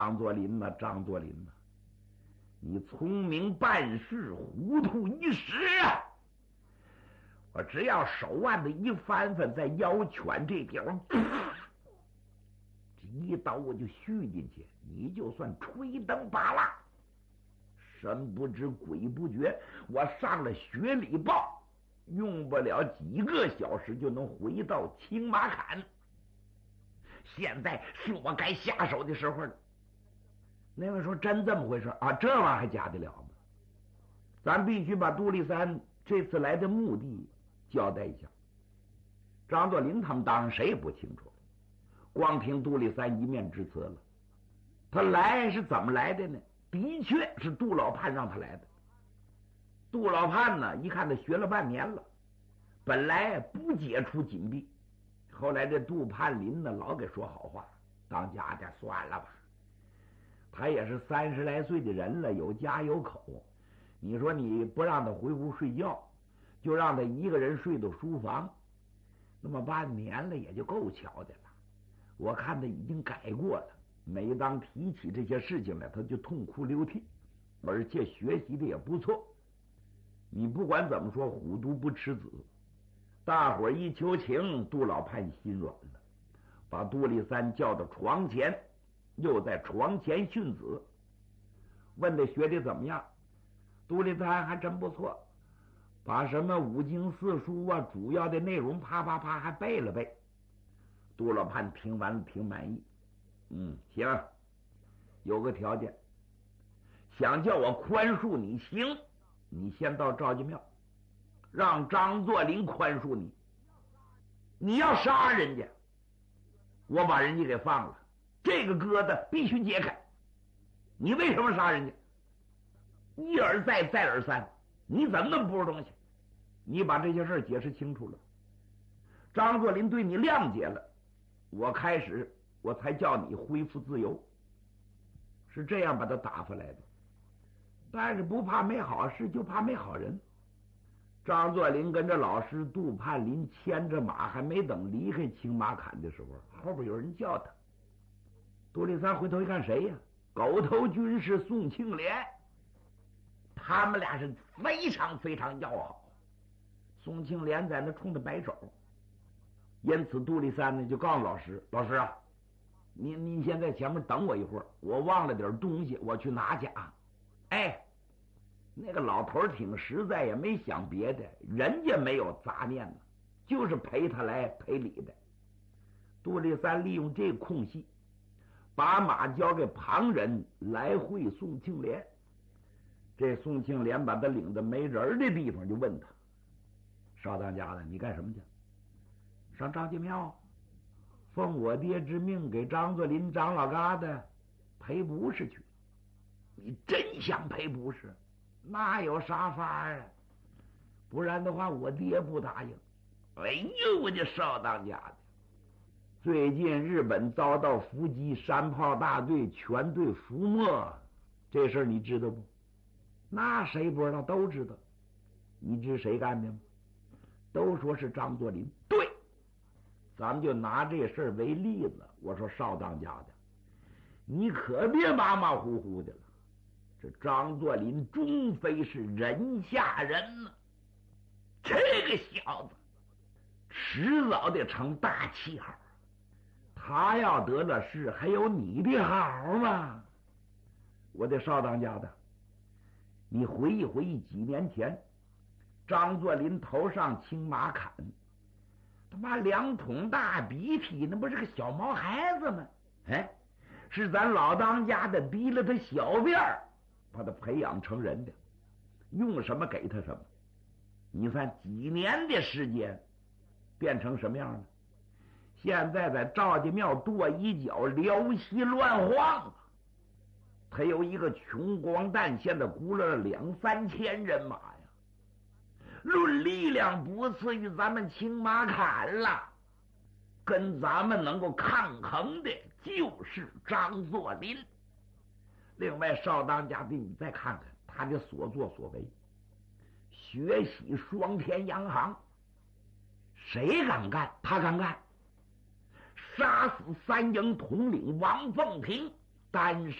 张作霖呐，张作霖呐，你聪明办事，糊涂一时啊！我只要手腕子一翻翻，在腰圈这地方，这一刀我就续进去，你就算吹灯拔蜡。神不知鬼不觉，我上了雪里豹，用不了几个小时就能回到青马坎。现在是我该下手的时候了。那位说真这么回事啊？这玩意儿还假得了吗？咱必须把杜立三这次来的目的交代一下。张作霖他们当然谁也不清楚了，光听杜立三一面之词了。他来是怎么来的呢？的确是杜老判让他来的。杜老判呢，一看他学了半年了，本来不解除紧闭，后来这杜判林呢老给说好话，当家的算了吧，他也是30来岁的人了，有家有口，你说你不让他回屋睡觉，就让他一个人睡到书房，那么半年了也就够巧的了。我看他已经改过了，每当提起这些事情来，他就痛哭流涕，而且学习的也不错。你不管怎么说，虎毒不吃子，大伙儿一求情，杜老判心软了，把杜立三叫到床前，又在床前训子，问他学的怎么样。杜立三还真不错，把什么五经四书啊主要的内容啪啪啪还背了背。杜老判听完了挺满意，行，有个条件，想叫我宽恕你行，你先到赵家庙，让张作霖宽恕你。你要杀人家，我把人家给放了，这个疙瘩必须解开。你为什么杀人家？一而再再而三，你怎么那么不是东西？你把这些事解释清楚了，张作霖对你谅解了，我才叫你恢复自由，是这样把他打发来的。但是不怕没好事，就怕没好人。张作霖跟着老师杜判林牵着马，还没等离开青马坎的时候，后边有人叫他。杜立三回头一看，谁呀？狗头军师宋庆连。他们俩是非常非常要好，宋庆连在那冲他摆手。因此杜立三呢就告诉老师，老师啊，你先在前面等我一会儿，我忘了点东西，我去拿去啊。哎，那个老头挺实在，也没想别的，人家没有杂念呢，就是陪他来赔礼的。杜立三利用这空隙，把马交给旁人来会宋庆连。这宋庆连把他领到没人的地方，就问他：少当家的，你干什么去？上张家庙，奉我爹之命给张作霖张老疙瘩赔不是去。你真想赔不是？那有啥法啊？不然的话，我爹不答应。哎呦，我这少当家的！最近日本遭到伏击，山炮大队全队覆没，这事儿你知道不？那谁不知道？都知道。你知谁干的吗？都说是张作霖。对，咱们就拿这事儿为例子。我说少当家的，你可别马马虎虎的了。这张作霖终非是人下人呢，这个小子迟早得成大气号。他要得了势，还有你的好吗？我的少当家的，你回忆回忆几年前，张作霖头上青马坎，他妈2桶大鼻涕，那不是个小毛孩子吗？哎，是咱老当家的逼了他小辫儿，把他培养成人的，用什么给他什么。你看几年的时间变成什么样了？现在在赵家庙跺一脚，撩膝乱晃啊！他有一个穷光蛋，现在雇了2、3千人马呀，论力量不次于咱们青马坎了。跟咱们能够抗衡的就是张作霖。另外少当家的，你再看看他的所作所为，学习双田洋行，谁敢干？他敢干。杀死3营统领王凤亭， 单